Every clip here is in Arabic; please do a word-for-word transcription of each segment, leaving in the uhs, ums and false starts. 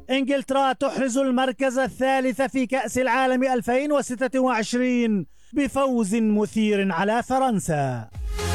إنجلترا تحرز المركز الثالث في كأس العالم ألفين وستة وعشرين بفوز مثير على فرنسا.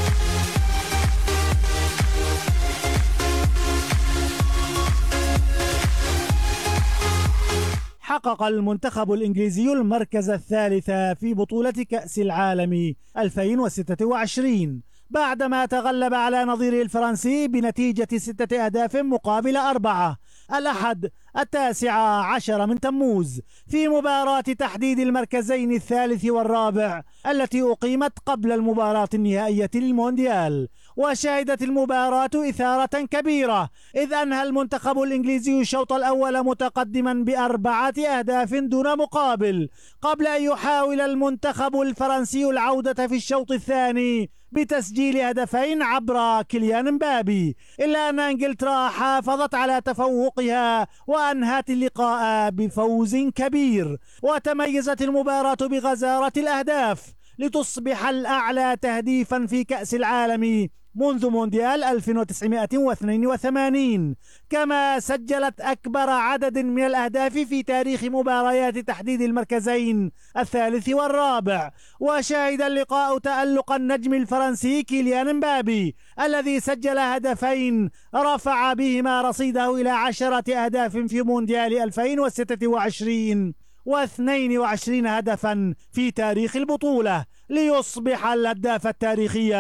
حقق المنتخب الإنجليزي المركز الثالث في بطولة كأس العالم ألفين وستة وعشرين بعدما تغلب على نظيره الفرنسي بنتيجة ستة أهداف مقابل أربعة الأحد التاسع عشر من تموز في مباراة تحديد المركزين الثالث والرابع التي أقيمت قبل المباراة النهائية للمونديال. وشهدت المباراة إثارة كبيرة إذ أنهى المنتخب الإنجليزي الشوط الأول متقدما بأربعة أهداف دون مقابل قبل أن يحاول المنتخب الفرنسي العودة في الشوط الثاني بتسجيل هدفين عبر كيليان مبابي، إلا أن إنجلترا حافظت على تفوقها وأنهت اللقاء بفوز كبير. وتميزت المباراة بغزارة الأهداف لتصبح الأعلى تهديفا في كأس العالم منذ مونديال ألف وتسعمائة واثنين وثمانين، كما سجلت أكبر عدد من الأهداف في تاريخ مباريات تحديد المركزين الثالث والرابع. وشهد اللقاء تألق النجم الفرنسي كيليان مبابي الذي سجل هدفين رفع بهما رصيده إلى عشرة أهداف في مونديال ألفين وستة وعشرين واثنين وعشرين هدفا في تاريخ البطولة ليصبح الهداف التاريخي